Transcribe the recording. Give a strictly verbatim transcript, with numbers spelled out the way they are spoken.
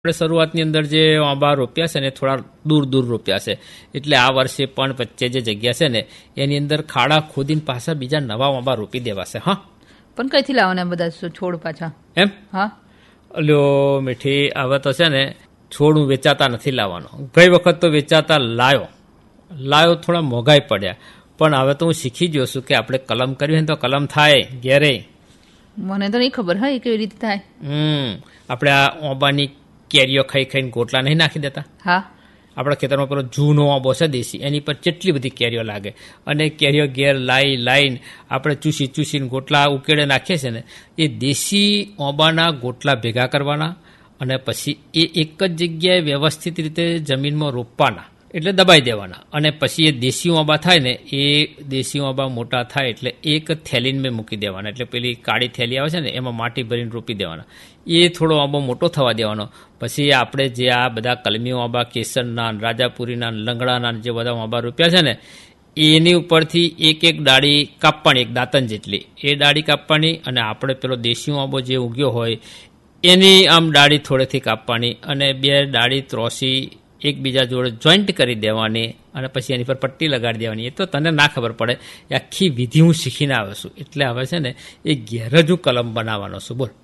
આપણે શરૂઆતની અંદર જે આંબા રોપ્યા છે ને થોડા દૂર દૂર રોપ્યા છે, એટલે આ વર્ષે પણ વચ્ચે જે જગ્યા છે ને એની અંદર ખાડા ખોદીને પાછા બીજા નવા આંબા રોપી દેવાશે. હા, પણ કઈથી લાવવાના બધા છોડ પાછા? એમ હા, લ્યો મીઠી, હવે તો છે ને છોડ હું વેચાતા નથી લાવવાનો. ગઈ વખત તો વેચાતા લાયો લાયો થોડા મોંઘાઈ પડ્યા, પણ હવે તો હું શીખી ગયો છું કે આપણે કલમ કરવી હોય તો કલમ થાય ઘેરે. મને તો નહીં ખબર હા એ કેવી રીતે થાય. હમ આપણે આ આંબાની કેરીઓ ખાઈ ખાઈને ગોટલા નહીં નાખી દેતા? હા, આપણા ખેતરમાં પેલો જૂનો આંબો છે દેશી, એની પર કેટલી બધી કેરીઓ લાગે, અને કેરીઓ ઘેર લાઈ લાઈને આપણે ચૂસી ચૂસીને ગોટલા ઉકેળે નાખીએ છીએ ને, એ દેશી આંબાના ગોટલા ભેગા કરવાના અને પછી એ એક જ જગ્યાએ વ્યવસ્થિત રીતે જમીનમાં રોપવાના, એટલે દબાઈ દેવાના, અને પછી એ દેશી આંબા થાય ને એ દેશી આંબા મોટા થાય એટલે એક થેલીને મેં મૂકી દેવાના, એટલે પેલી કાળી થેલી આવે છે ને એમાં માટી ભરીને રોપી દેવાના. એ થોડો આંબો મોટો થવા દેવાનો. પછી આપણે જે આ બધા કલમી આંબા, કેસરના, રાજાપુરીના, લંગડાના જે બધા આંબા રોપ્યા છે ને એની ઉપરથી એક એક ડાળી કાપવાની, એક દાંતન જેટલી એ ડાળી કાપવાની, અને આપણે પેલો દેશી આંબો જે ઉગ્યો હોય એની આમ ડાળી થોડેથી કાપવાની, અને બે ડાળી ત્રોસી એકબીજા જોડે જોઈન્ટ કરી દેવાની, અને પછી એની પર પટ્ટી લગાડી દેવાની. એ તો તને ના ખબર પડે, આખી વિધિ હું શીખીને આવ્યો છું, એટલે હવે છે ને એ ઘેર જ હું કલમ બનાવવાનો છું. બોલ.